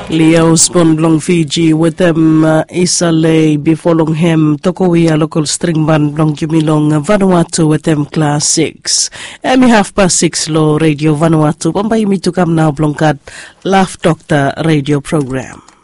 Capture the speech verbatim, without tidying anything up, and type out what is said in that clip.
Leo Spon Blong Fiji with them uh, Isale before long hem Tokowia local string band Blong Jumilong Vanuatu with them class six. Emi half past six low radio Vanuatu. Pampai mi to come now Blongkat Laugh Doctor radio program.